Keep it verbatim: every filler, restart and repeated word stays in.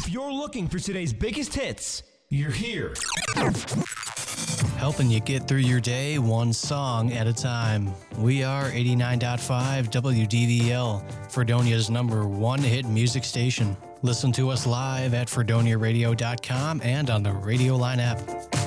If you're looking for today's biggest hits, you're here. Helping you get through your day one song at a time. We are eighty-nine point five W D V L, Fredonia's number one hit music station. Listen to us live at fredonia radio dot com and on the Radio Line app.